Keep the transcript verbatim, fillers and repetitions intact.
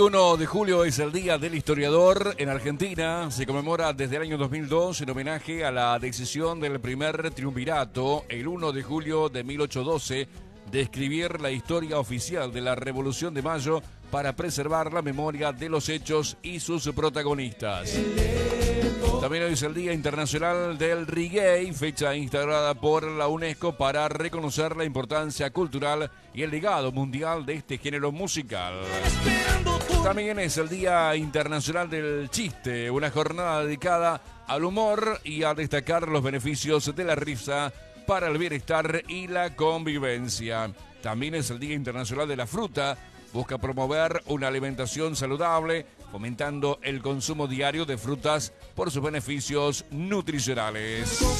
veintiuno de julio es el Día del Historiador. En Argentina se conmemora desde el año dos mil dos en homenaje a la decisión del primer triunvirato, el uno de julio de mil ochocientos doce, de escribir la historia oficial de la Revolución de Mayo para preservar la memoria de los hechos y sus protagonistas. También hoy es el Día Internacional del Reggae, fecha instaurada por la UNESCO para reconocer la importancia cultural y el legado mundial de este género musical. También es el Día Internacional del Chiste, una jornada dedicada al humor y a destacar los beneficios de la risa para el bienestar y la convivencia. También es el Día Internacional de la Fruta. Busca promover una alimentación saludable, fomentando el consumo diario de frutas por sus beneficios nutricionales.